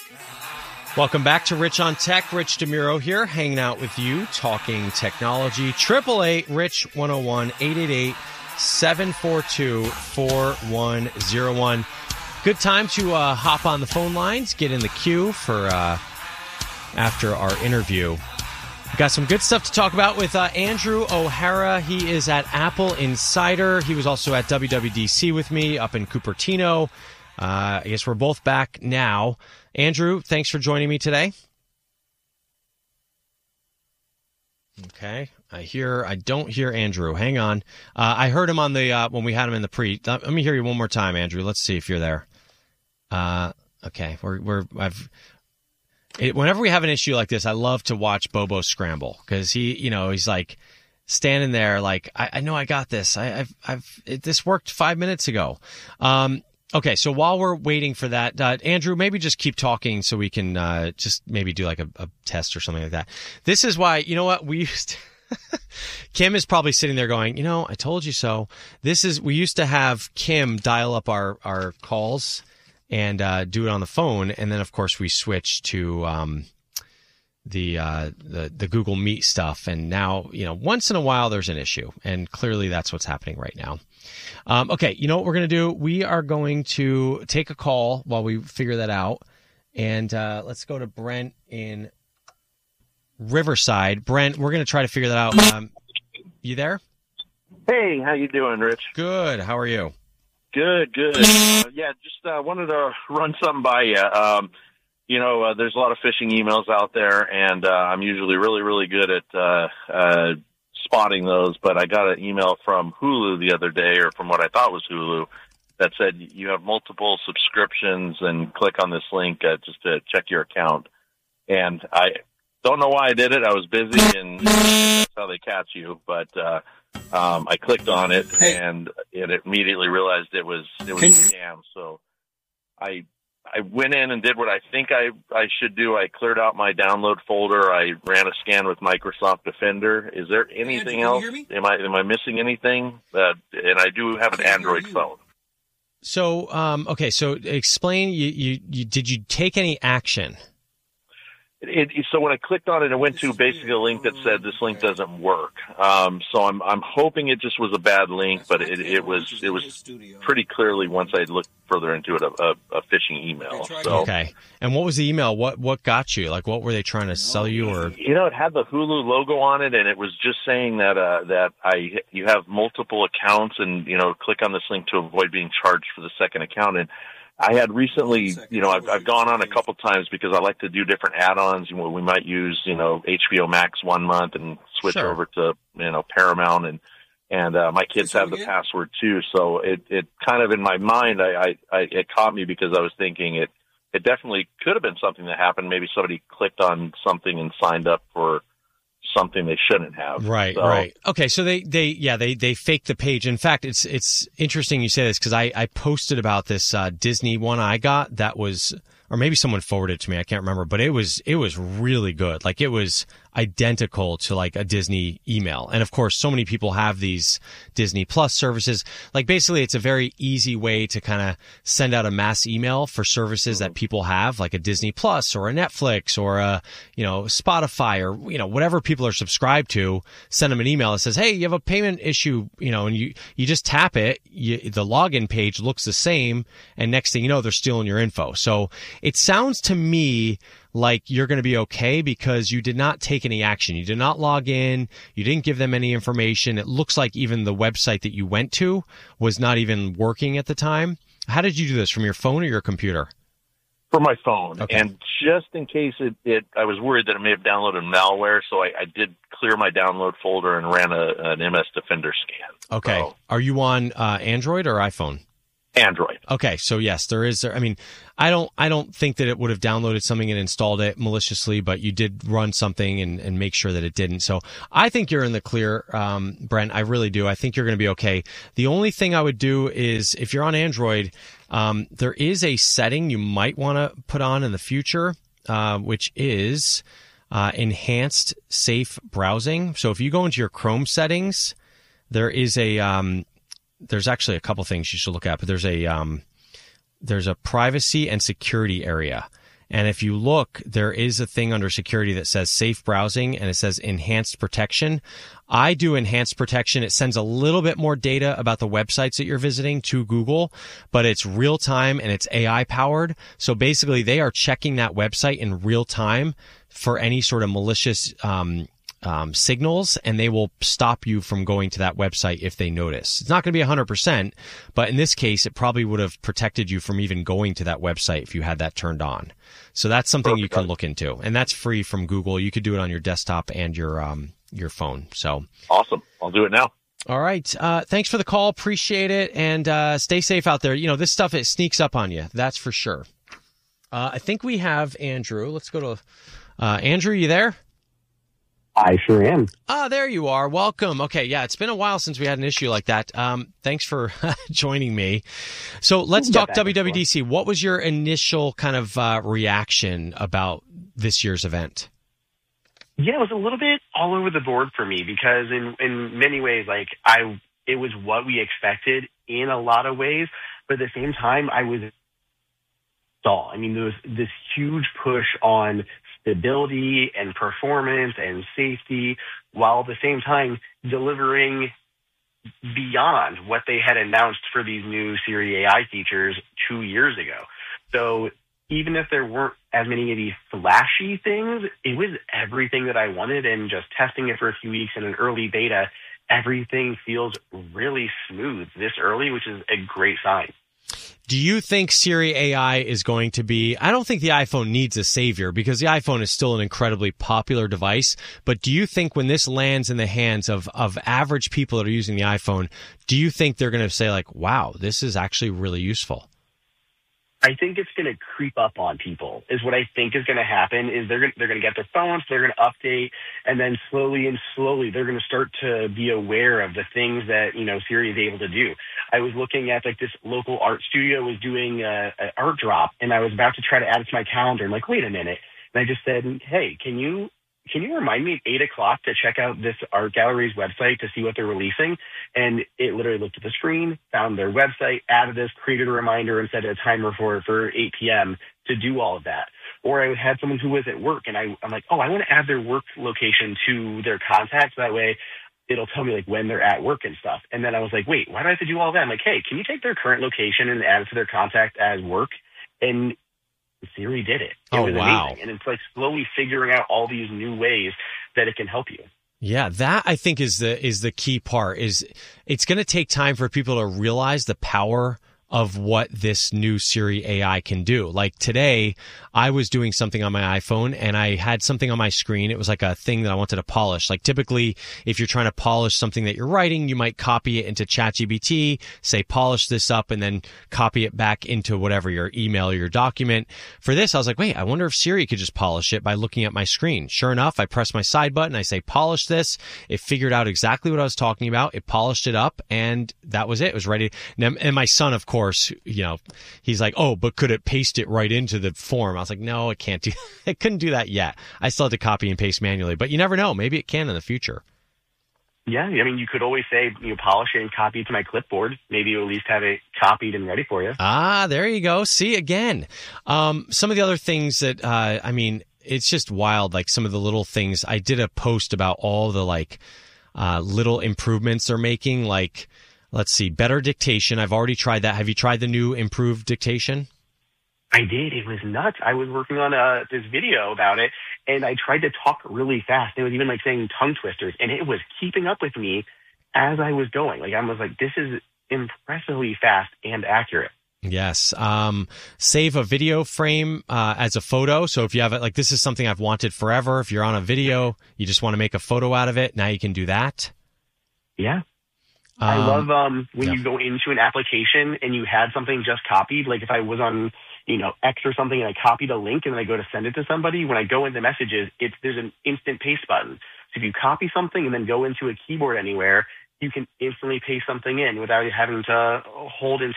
Welcome back to Rich on Tech. Rich DeMuro here, hanging out with you, talking technology. 888-RICH-101, 888-742-4101. Good time to hop on the phone lines, get in the queue for after our interview. We've got some good stuff to talk about with Andrew O'Hara. He is at Apple Insider. He was also at WWDC with me up in Cupertino. I guess we're both back now. Andrew, thanks for joining me today. Okay, I don't hear Andrew. Hang on. I heard him on the when we had him in the pre. Let me hear you one more time, Andrew. Let's see if you're there. Okay, whenever we have an issue like this, I love to watch Bobo scramble because he's like standing there like I know I got this. This worked 5 minutes ago. Okay, so while we're waiting for that, Andrew, maybe just keep talking so we can just maybe do like a test or something like that. This is why, you know what, we used to Kim is probably sitting there going, I told you so. We used to have Kim dial up our calls and do it on the phone, and then of course we switched to the Google Meet stuff, and now once in a while there's an issue, and clearly that's what's happening right now. Okay, you know what we're going to do? We are going to take a call while we figure that out. And let's go to Brent in Riverside. Brent, we're going to try to figure that out. You there? Hey, how you doing, Rich? Good. How are you? Good. Just wanted to run something by you. There's a lot of phishing emails out there, and I'm usually really, really good at spotting those, but I got an email from Hulu the other day, or from what I thought was Hulu, that said you have multiple subscriptions and click on this link just to check your account. And I don't know why I did it. I was busy, and that's how they catch you. But I clicked on it, and it immediately realized it was a scam. So I went in and did what I think I should do. I cleared out my download folder. I ran a scan with Microsoft Defender. Is there anything else? Am I missing anything? And I do have an Android phone. So, okay. So explain, did you take any action? So when I clicked on it, it went to basically a link that said this link doesn't work. So I'm hoping it just was a bad link, but it was pretty clearly, once I looked further into it, a phishing email. So. Okay. And what was the email? What got you? Like, what were they trying to sell you? Or it had the Hulu logo on it, and it was just saying that you have multiple accounts, and click on this link to avoid being charged for the second account. And I had recently, I've gone on a couple times because I like to do different add-ons. We might use, HBO Max 1 month and switch over to, Paramount, and my kids have the password too. So it kind of, in my mind, it caught me because I was thinking it definitely could have been something that happened. Maybe somebody clicked on something and signed up for something they shouldn't have. Right. Okay, so they faked the page. In fact, it's interesting you say this because I posted about this Disney one I got that was, or maybe someone forwarded it to me, I can't remember, but it was really good. Like, it was identical to like a Disney email. And of course, so many people have these Disney Plus services. Like, basically, it's a very easy way to kind of send out a mass email for services that people have, like a Disney Plus or a Netflix or a, Spotify or, whatever people are subscribed to. Send them an email that says, hey, you have a payment issue, and you just tap it. The login page looks the same. And next thing you know, they're stealing your info. So it sounds to me like you're going to be okay because you did not take any action. You did not log in. You didn't give them any information. It looks like even the website that you went to was not even working at the time. How did you do this, from your phone or your computer? From my phone. Okay. And just in case I was worried that it may have downloaded malware, so I did clear my download folder and ran an MS Defender scan. Okay. So, are you on Android or iPhone? Android. Okay, so yes, there is. I mean, I don't think that it would have downloaded something and installed it maliciously, but you did run something and make sure that it didn't. So I think you're in the clear, Brent. I really do. I think you're going to be okay. The only thing I would do is, if you're on Android, there is a setting you might want to put on in the future, which is enhanced safe browsing. So if you go into your Chrome settings, there is there's actually a couple things you should look at, but there's a privacy and security area. And if you look, there is a thing under security that says safe browsing and it says enhanced protection. I do enhanced protection. It sends a little bit more data about the websites that you're visiting to Google, but it's real time and it's AI powered. So basically they are checking that website in real time for any sort of malicious signals, and they will stop you from going to that website if they notice. It's not going to be 100%, but in this case, it probably would have protected you from even going to that website if you had that turned on. So that's something you can look into, and that's free from Google. You could do it on your desktop and your phone. So awesome. I'll do it now. All right. Thanks for the call. Appreciate it, and stay safe out there. You know, this stuff, it sneaks up on you. That's for sure. I think we have Andrew. Let's go to Andrew. You there? I sure am. There you are. Welcome. Okay, yeah, it's been a while since we had an issue like that. Thanks for joining me. So let's talk WWDC. What was your initial kind of reaction about this year's event? Yeah, it was a little bit all over the board for me because in many ways, like it was what we expected in a lot of ways, but at the same time, I was I mean, there was this huge push on stability and performance and safety, while at the same time delivering beyond what they had announced for these new Siri AI features 2 years ago. So even if there weren't as many of these flashy things, it was everything that I wanted, and just testing it for a few weeks in an early beta, everything feels really smooth this early, which is a great sign. Do you think Siri AI is going to be, I don't think the iPhone needs a savior because the iPhone is still an incredibly popular device, but do you think when this lands in the hands of average people that are using the iPhone, do you think they're going to say like, wow, this is actually really useful? I think it's going to creep up on people is what I think is going to happen is they're going to get their phones, they're going to update, and then slowly they're going to start to be aware of the things that, you know, Siri is able to do. I was looking at like this local art studio was doing an art drop, and I was about to try to add it to my calendar. I'm like, wait a minute. And I just said, hey, can you remind me at 8:00 to check out this art gallery's website to see what they're releasing? And it literally looked at the screen, found their website, added this, created a reminder, and set a timer for 8 p.m. to do all of that. Or I had someone who was at work, and I'm like, oh, I want to add their work location to their contacts. That way it'll tell me like when they're at work and stuff. And then I was like, wait, why do I have to do all that? I'm like, hey, can you take their current location and add it to their contact as work? And Siri did it. It was amazing. And it's like slowly figuring out all these new ways that it can help you. Yeah, that I think is the key part. Is it's going to take time for people to realize the power of what this new Siri AI can do. Like today, I was doing something on my iPhone and I had something on my screen. It was like a thing that I wanted to polish. Like typically, if you're trying to polish something that you're writing, you might copy it into ChatGPT, say polish this up, and then copy it back into whatever, your email or your document. For this, I was like, wait, I wonder if Siri could just polish it by looking at my screen. Sure enough, I press my side button, I say polish this. It figured out exactly what I was talking about. It polished it up, and that was it. It was ready. And my son, of course, you know, he's like, oh, but could it paste it right into the form? I was like, no, it can't do, it couldn't do that yet. I still had to copy and paste manually, but you never know. Maybe it can in the future. Yeah. I mean, you could always say, you know, polish it and copy it to my clipboard. Maybe you'll at least have it copied and ready for you. There you go. See, again, some of the other things that, I mean, it's just wild. Like some of the little things. I did a post about all the like, little improvements they're making, like, let's see, better dictation. I've already tried that. Have you tried the new improved dictation? I did. It was nuts. I was working on this video about it, and I tried to talk really fast. It was even like saying tongue twisters, and it was keeping up with me as I was going. Like I was like, this is impressively fast and accurate. Yes. Save a video frame as a photo. So if you have it, like this is something I've wanted forever. If you're on a video, you just want to make a photo out of it. Now you can do that. Yeah. I love when you go into an application and you had something just copied. Like if I was on, you know, X or something and I copied a link and then I go to send it to somebody, when I go into messages, there's an instant paste button. So if you copy something and then go into a keyboard anywhere, you can instantly paste something in without having to hold and